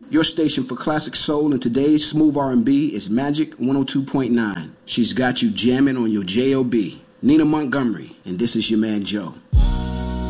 Your station for classic soul and today's smooth R&B is Magic 102.9. She's got you jamming on your J.O.B. Nina Montgomery, and this is your man Joe.